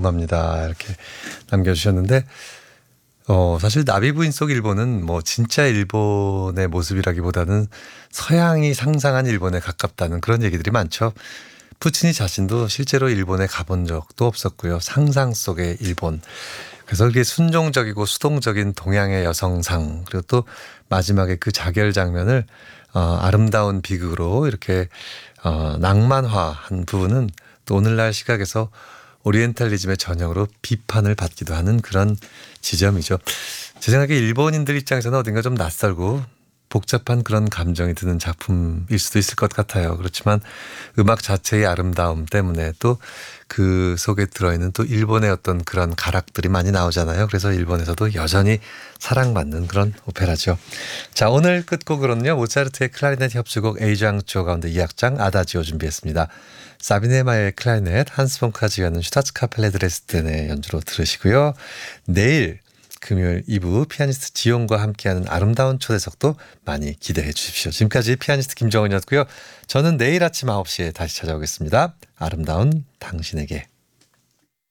궁금합니다. 이렇게 남겨주셨는데 사실 나비 부인 속 일본은 뭐 진짜 일본의 모습이라기보다는 서양이 상상한 일본에 가깝다는 그런 얘기들이 많죠. 푸치니 자신도 실제로 일본에 가본 적도 없었고요. 상상 속의 일본. 그래서 그게 순종적이고 수동적인 동양의 여성상, 그리고 또 마지막에 그 자결 장면을 아름다운 비극으로 이렇게 낭만화한 부분은 또 오늘날 시각에서 오리엔탈리즘의 전형으로 비판을 받기도 하는 그런 지점이죠. 제 생각에 일본인들 입장에서는 어딘가 좀 낯설고 복잡한 그런 감정이 드는 작품일 수도 있을 것 같아요. 그렇지만 음악 자체의 아름다움 때문에 또 그 속에 들어있는 또 일본의 어떤 그런 가락들이 많이 나오잖아요. 그래서 일본에서도 여전히 사랑받는 그런 오페라죠. 자, 오늘 끝곡으로는요. 모차르트의 클라리넷 협주곡 A장조 가운데 2악장 아다지오 준비했습니다. 사비네마의 클라리넷, 한스 폰 크라지오는 슈타츠 카펠레 드레스덴의 연주로 들으시고요. 내일 금요일 2부 피아니스트 지용과 함께하는 아름다운 초대석도 많이 기대해 주십시오. 지금까지 피아니스트 김정은이었고요. 저는 내일 아침 9시에 다시 찾아오겠습니다. 아름다운 당신에게.